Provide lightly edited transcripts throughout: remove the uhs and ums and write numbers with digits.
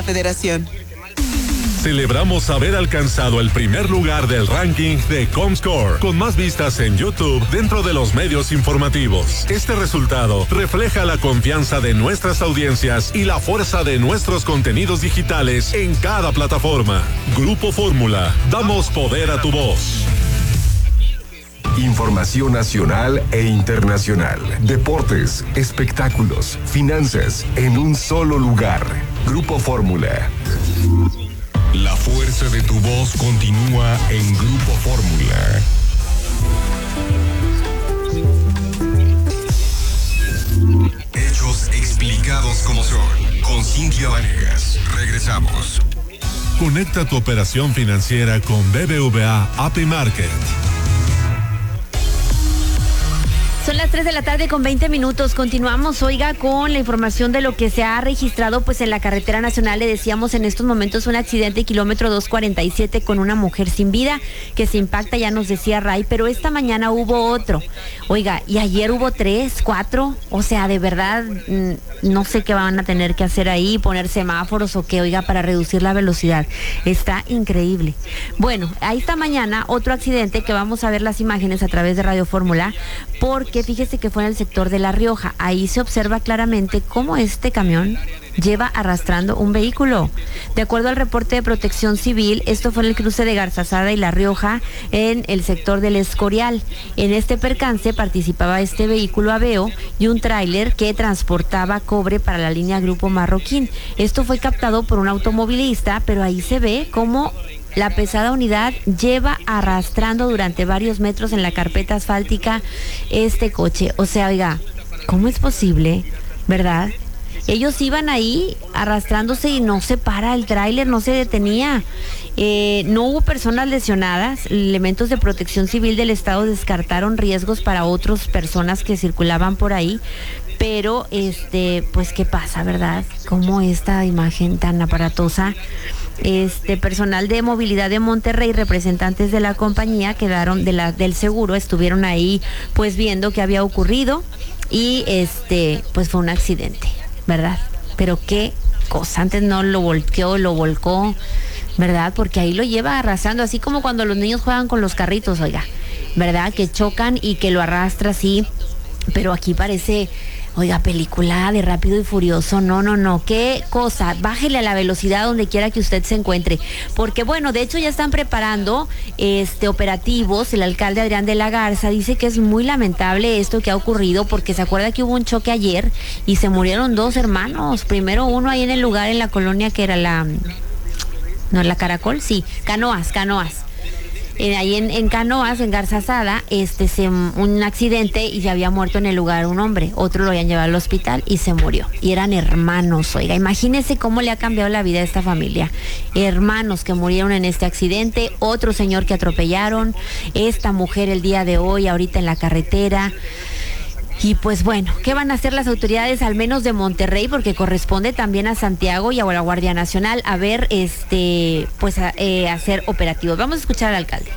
Federación. Celebramos haber alcanzado el primer lugar del ranking de Comscore, con más vistas en YouTube dentro de los medios informativos. Este resultado refleja la confianza de nuestras audiencias y la fuerza de nuestros contenidos digitales en cada plataforma. Grupo Fórmula, damos poder a tu voz. Información nacional e internacional, deportes, espectáculos, finanzas, en un solo lugar. Grupo Fórmula. La fuerza de tu voz continúa en Grupo Fórmula. Hechos explicados como son, con Cintia Vanegas. Regresamos. Conecta tu operación financiera con BBVA API Market. Son las 3 de la tarde con 20 minutos. Continuamos, oiga, con la información de lo que se ha registrado pues en la carretera nacional. Le decíamos en estos momentos un accidente kilómetro 247 con una mujer sin vida que se impacta, ya nos decía Ray, pero esta mañana hubo otro. Oiga, y ayer hubo 3, 4, o sea, de verdad, no sé qué van a tener que hacer ahí, poner semáforos o qué, oiga, para reducir la velocidad. Está increíble. Bueno, ahí esta mañana otro accidente que vamos a ver las imágenes a través de Radio Fórmula, porque fíjese que fue en el sector de La Rioja. Ahí se observa claramente cómo este camión lleva arrastrando un vehículo. De acuerdo al reporte de Protección Civil, esto fue en el cruce de Garzazada y La Rioja, en el sector del Escorial. En este percance participaba este vehículo Aveo y un tráiler que transportaba cobre para la línea Grupo Marroquín. Esto fue captado por un automovilista, pero ahí se ve cómo la pesada unidad lleva arrastrando durante varios metros en la carpeta asfáltica este coche. O sea, oiga, ¿cómo es posible, verdad? Ellos iban ahí arrastrándose y no se para el tráiler, no se detenía. No hubo personas lesionadas. Elementos de Protección Civil del Estado descartaron riesgos para otras personas que circulaban por ahí. Pero, pues, ¿qué pasa, verdad? ¿Cómo esta imagen tan aparatosa? Personal de movilidad de Monterrey, representantes de la compañía del seguro, estuvieron ahí pues viendo qué había ocurrido y pues fue un accidente, ¿verdad? Pero qué cosa, antes no lo volcó, ¿verdad? Porque ahí lo lleva arrastrando, así como cuando los niños juegan con los carritos, oiga, ¿verdad? Que chocan y que lo arrastra así, pero aquí parece, oiga, película de Rápido y Furioso. No, qué cosa. Bájele a la velocidad donde quiera que usted se encuentre, porque bueno, de hecho ya están preparando operativos. El alcalde Adrián de la Garza dice que es muy lamentable esto que ha ocurrido, porque se acuerda que hubo un choque ayer y se murieron 2 hermanos. Primero uno ahí en el lugar, en la colonia que era la Caracol, sí, Canoas. Ahí en Canoas, en Garzazada, un accidente y ya había muerto en el lugar un hombre. Otro lo habían llevado al hospital y se murió. Y eran hermanos, oiga. Imagínese cómo le ha cambiado la vida a esta familia. Hermanos que murieron en este accidente, otro señor que atropellaron, esta mujer el día de hoy, ahorita en la carretera. Y pues bueno, ¿qué van a hacer las autoridades, al menos de Monterrey? Porque corresponde también a Santiago y a la Guardia Nacional a ver, hacer operativos. Vamos a escuchar al alcalde.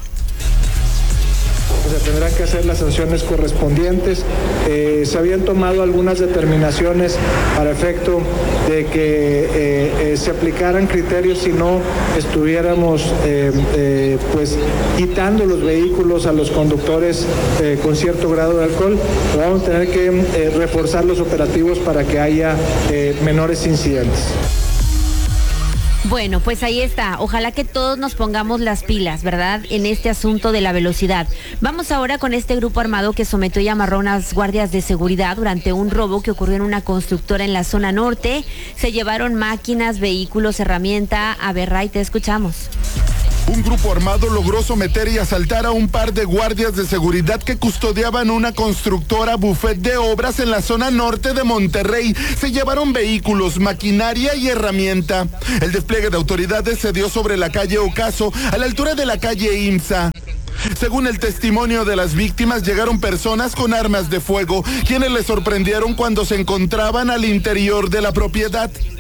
O sea, tendrán que hacer las sanciones correspondientes. Se habían tomado algunas determinaciones para efecto de que se aplicaran criterios si no estuviéramos pues quitando los vehículos a los conductores con cierto grado de alcohol. Vamos a tener que reforzar los operativos para que haya menores incidentes. Bueno, pues ahí está. Ojalá que todos nos pongamos las pilas, ¿verdad?, en este asunto de la velocidad. Vamos ahora con este grupo armado que sometió y amarró unas guardias de seguridad durante un robo que ocurrió en una constructora en la zona norte. Se llevaron máquinas, vehículos, herramienta. A ver, Ray, te escuchamos. Un grupo armado logró someter y asaltar a un par de guardias de seguridad que custodiaban una constructora Buffet de Obras en la zona norte de Monterrey. Se llevaron vehículos, maquinaria y herramienta. El despliegue de autoridades se dio sobre la calle Ocaso, a la altura de la calle IMSA. Según el testimonio de las víctimas, llegaron personas con armas de fuego, quienes les sorprendieron cuando se encontraban al interior de la propiedad.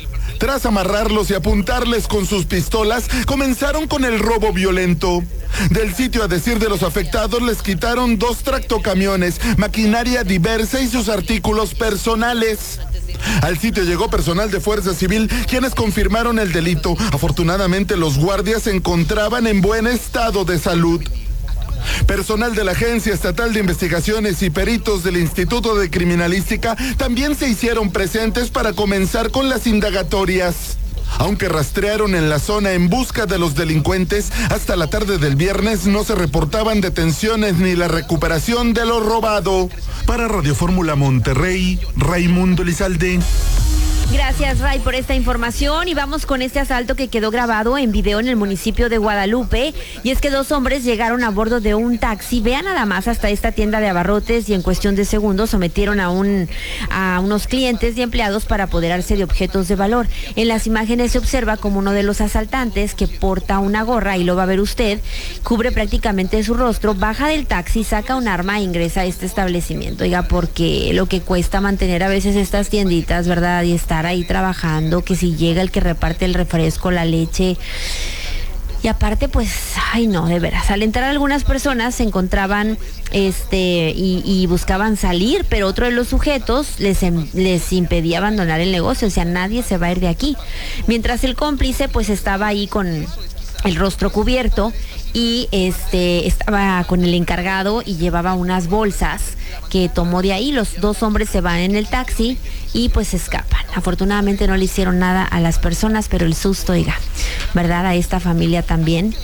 Tras amarrarlos y apuntarles con sus pistolas, comenzaron con el robo violento. Del sitio, a decir de los afectados, les quitaron 2 tractocamiones, maquinaria diversa y sus artículos personales. Al sitio llegó personal de Fuerza Civil, quienes confirmaron el delito. Afortunadamente, los guardias se encontraban en buen estado de salud. Personal de la Agencia Estatal de Investigaciones y peritos del Instituto de Criminalística también se hicieron presentes para comenzar con las indagatorias. Aunque rastrearon en la zona en busca de los delincuentes, hasta la tarde del viernes no se reportaban detenciones ni la recuperación de lo robado. Para Radio Fórmula Monterrey, Raimundo Elizalde. Gracias, Ray, por esta información, y vamos con este asalto que quedó grabado en video en el municipio de Guadalupe. Y es que 2 hombres llegaron a bordo de un taxi, vean nada más, hasta esta tienda de abarrotes, y en cuestión de segundos sometieron a unos clientes y empleados para apoderarse de objetos de valor. En las imágenes se observa como uno de los asaltantes, que porta una gorra, y lo va a ver usted, cubre prácticamente su rostro, baja del taxi, saca un arma e ingresa a este establecimiento. Oiga, porque lo que cuesta mantener a veces estas tienditas, ¿verdad? Y estar ahí trabajando, que si llega el que reparte el refresco, la leche, y aparte pues, ay no, de veras, al entrar algunas personas se encontraban y buscaban salir, pero otro de los sujetos les impedía abandonar el negocio, o sea, nadie se va a ir de aquí, mientras el cómplice pues estaba ahí con el rostro cubierto y estaba con el encargado y llevaba unas bolsas que tomó de ahí. Los 2 hombres se van en el taxi y pues se escapan. Afortunadamente no le hicieron nada a las personas, pero el susto, oiga, ¿verdad? A esta familia también.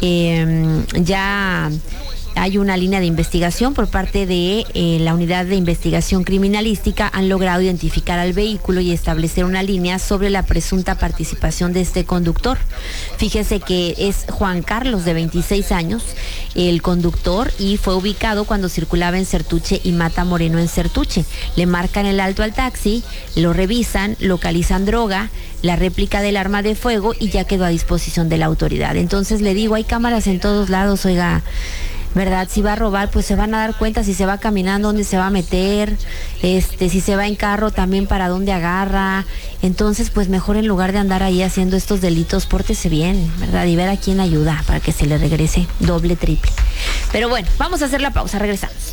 Ya hay una línea de investigación por parte de la Unidad de Investigación Criminalística. Han logrado identificar al vehículo y establecer una línea sobre la presunta participación de este conductor. Fíjese que es Juan Carlos, de 26 años, el conductor, y fue ubicado cuando circulaba en Certuche y Mata Moreno en Certuche. Le marcan el alto al taxi, lo revisan, localizan droga, la réplica del arma de fuego, y ya quedó a disposición de la autoridad. Entonces le digo, hay cámaras en todos lados, oiga, ¿verdad? Si va a robar, pues se van a dar cuenta. Si se va caminando, dónde se va a meter, si se va en carro, también para dónde agarra. Entonces, pues mejor, en lugar de andar ahí haciendo estos delitos, pórtese bien, ¿verdad? Y ver a quién ayuda para que se le regrese doble, triple. Pero bueno, vamos a hacer la pausa, regresamos.